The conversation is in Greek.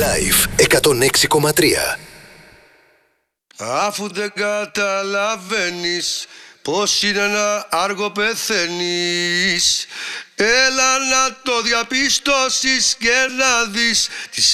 Live 106,3. Αφού δεν καταλαβαίνεις πως είναι να άργο πεθαίνεις, έλα να το διαπιστώσεις και να δεις τις